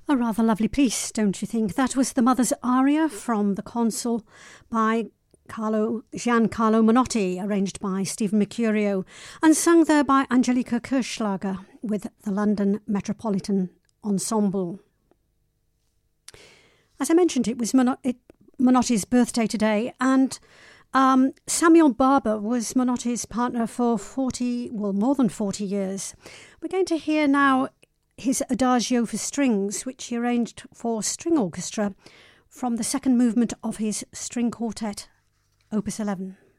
A rather lovely piece, don't you think? That was the Mother's Aria from The Consul by Giancarlo Menotti, arranged by Stephen Mercurio, and sung there by Angelica Kirschlager with the London Metropolitan Ensemble. As I mentioned, it was Menotti's birthday today, and Samuel Barber was Menotti's partner for more than 40 years. We're going to hear now his Adagio for strings, which he arranged for string orchestra from the second movement of his string quartet, Opus 11.